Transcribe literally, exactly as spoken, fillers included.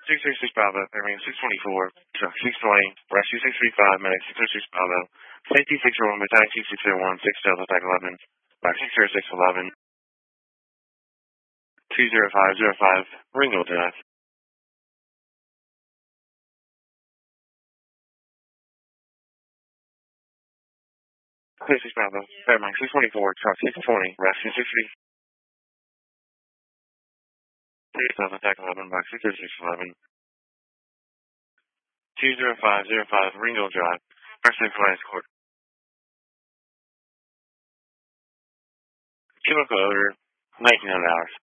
six six six Bravo, Airman six twenty-four, truck six twenty, rescue six three five, medic six oh six Bravo, safety six oh one, battalion two six oh one, six Delta Tech eleven, by six oh six eleven, two oh five oh five, Ringo Drive. six six Bravo, Airman six twenty-four, truck six twenty, rescue six three six Delta Tech eleven, by six oh six eleven, two oh five oh five, Ringo Drive, Mercy Flight Escort. Chemical odor, nineteen hundred hours.